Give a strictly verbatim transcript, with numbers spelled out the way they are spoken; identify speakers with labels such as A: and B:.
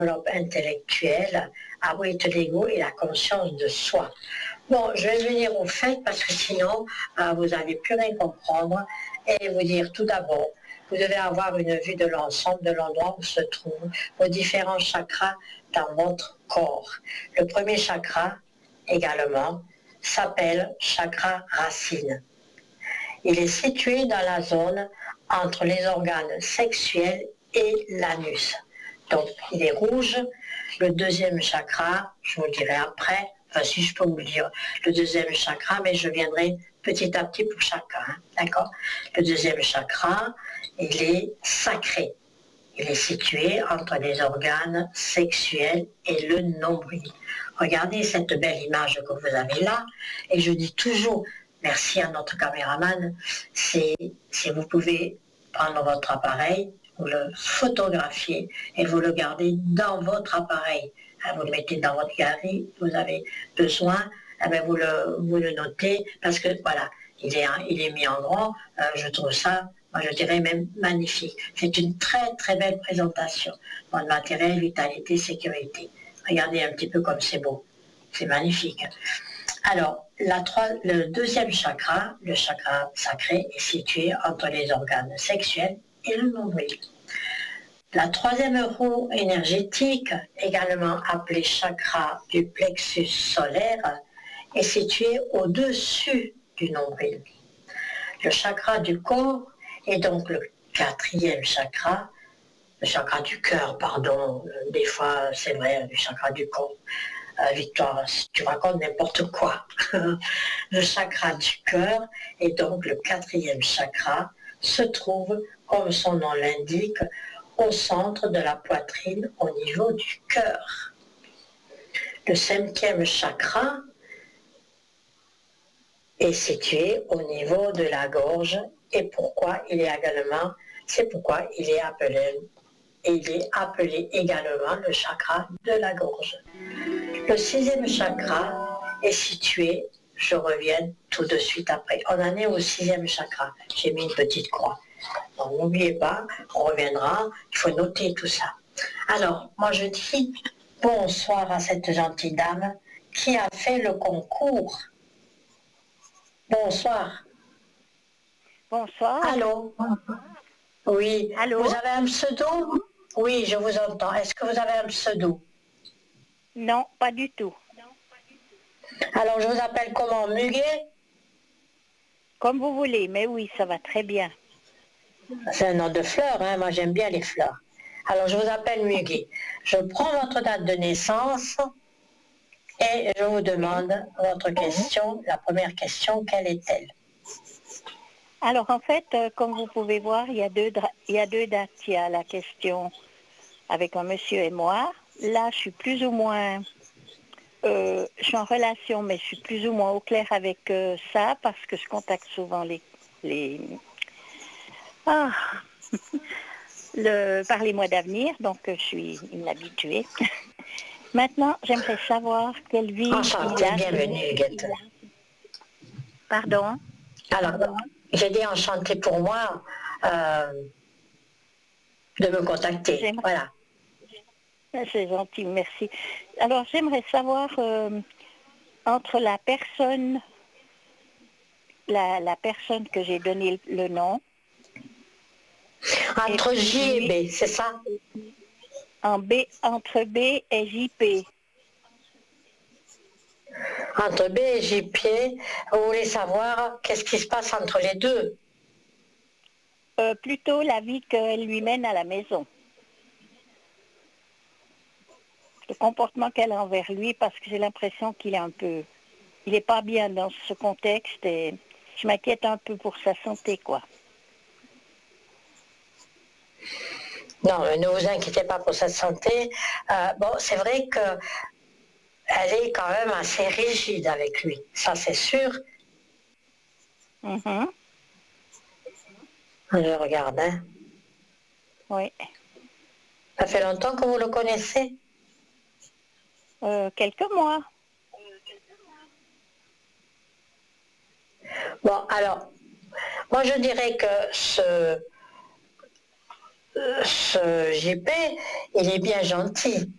A: développe intellectuelle abrite l'ego et la conscience de soi. Bon, je vais venir au fait parce que sinon, euh, vous n'allez plus rien comprendre et vous dire tout d'abord, vous devez avoir une vue de l'ensemble de l'endroit où se trouvent vos différents chakras dans votre corps. Le premier chakra, également, s'appelle chakra racine. Il est situé dans la zone entre les organes sexuels et l'anus. Donc, il est rouge. Le deuxième chakra, je vous le dirai après, enfin si je peux vous le dire, le deuxième chakra, mais je viendrai petit à petit pour chacun, hein, d'accord? Le deuxième chakra, il est sacré. Il est situé entre les organes sexuels et le nombril. Regardez cette belle image que vous avez là, et je dis toujours, merci à notre caméraman, c'est si vous pouvez prendre votre appareil, vous le photographiez et vous le gardez dans votre appareil. Vous le mettez dans votre galerie, vous avez besoin, vous le, vous le notez, parce que voilà, il est, il est mis en grand, euh, je trouve ça, moi je dirais même magnifique. C'est une très très belle présentation. Bon, matériel, vitalité, sécurité. Regardez un petit peu comme c'est beau. C'est magnifique. Alors, la trois, le deuxième chakra, le chakra sacré, est situé entre les organes sexuels et le nombril. La troisième roue énergétique, également appelée chakra du plexus solaire, est située au-dessus du nombril. Le chakra du corps est donc le quatrième chakra, le chakra du cœur, pardon, des fois c'est vrai, le chakra du corps. Euh, Victoire, si tu racontes n'importe quoi. Le chakra du cœur est donc le quatrième chakra, se trouve, comme son nom l'indique, au centre de la poitrine au niveau du cœur. Le cinquième chakra est situé au niveau de la gorge et pourquoi il est également, c'est pourquoi il est appelé, il est appelé également le chakra de la gorge. Le sixième chakra est situé, je reviens tout de suite après. On en est au sixième chakra. J'ai mis une petite croix. Donc n'oubliez pas, on reviendra, il faut noter tout ça. Alors, moi je dis bonsoir à cette gentille dame qui a fait le concours. Bonsoir.
B: Bonsoir.
A: Allô? Oui.
B: Allô?
A: Vous avez un pseudo? Oui, je vous entends. Est-ce que vous avez un pseudo?
B: Non, pas du tout.
A: Alors, je vous appelle comment? Muguet?
B: Comme vous voulez, mais oui, ça va très bien.
A: C'est un nom de fleur, hein? Moi j'aime bien les fleurs. Alors, je vous appelle Muguet. Je prends votre date de naissance et je vous demande votre question. La première question, quelle est-elle?
B: Alors en fait, euh, comme vous pouvez voir, il y a deux, il y a deux dates. Il y a la question avec un monsieur et moi. Là, je suis plus ou moins, euh, je suis en relation, mais je suis plus ou moins au clair avec euh, ça parce que je contacte souvent les, les, ah, le, par les mois d'avenir, donc euh, je suis une habituée. Maintenant, j'aimerais savoir quelle vie
A: Enchantée,
B: il a.
A: bienvenue Huguette.
B: Pardon?
A: Alors, j'ai dit enchanté pour moi euh, de me contacter. Voilà.
B: C'est gentil, merci. Alors, j'aimerais savoir euh, entre la personne, la, la personne que j'ai donné le, le nom.
A: Entre J et B, c'est ça?
B: En B, entre B et J P.
A: Entre B et J P, vous voulez savoir qu'est-ce qui se passe entre les deux?
B: Euh, plutôt la vie qu'elle lui mène à la maison. Le comportement qu'elle a envers lui, parce que j'ai l'impression qu'il est un peu... Il n'est pas bien dans ce contexte et je m'inquiète un peu pour sa santé, quoi.
A: Non, ne vous inquiétez pas pour sa santé. Euh, bon, c'est vrai que elle est quand même assez rigide avec lui, ça c'est sûr.
B: Mm-hmm.
A: Je regarde, hein.
B: Oui.
A: Ça fait longtemps que vous le connaissez?
B: Euh, quelques mois.
A: Bon, alors, moi je dirais que ce, ce G P, il est bien gentil.